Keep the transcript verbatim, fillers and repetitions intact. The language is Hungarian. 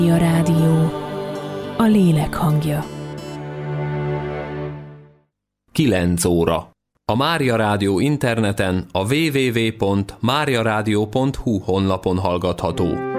Mária Rádió, a lélek hangja. kilenc óra. A Mária Rádió interneten a double-u double-u double-u pont mária rádió pont hu honlapon hallgatható.